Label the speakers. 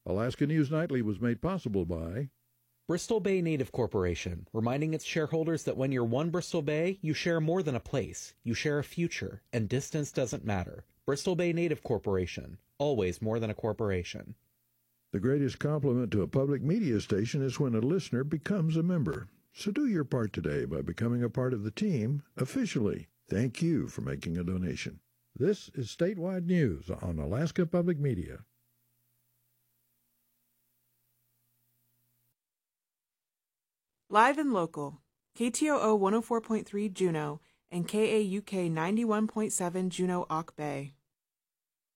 Speaker 1: Alaska News Nightly was made possible by
Speaker 2: Bristol Bay Native Corporation, reminding its shareholders that when you're one Bristol Bay, you share more than a place. You share a future, and distance doesn't matter. Bristol Bay Native Corporation, always more than a corporation.
Speaker 1: The greatest compliment to a public media station is when a listener becomes a member. So do your part today by becoming a part of the team officially. Thank you for making a donation. This is Statewide News on Alaska Public Media.
Speaker 3: Live and local, KTOO 104.3 Juneau and KAUK 91.7 Juneau Auk Bay.